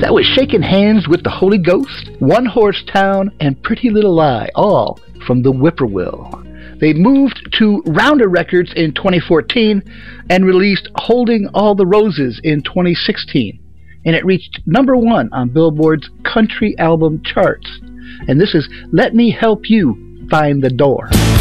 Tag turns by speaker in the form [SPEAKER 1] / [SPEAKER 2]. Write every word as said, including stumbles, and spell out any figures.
[SPEAKER 1] That was Shaking Hands with the Holy Ghost, One Horse Town, and Pretty Little Lie, all from the Whippoorwill. They moved to Rounder Records in twenty fourteen and released Holding All the Roses in twenty sixteen, and it reached number one on Billboard's country album charts. And this is Let Me Help You Find the Door.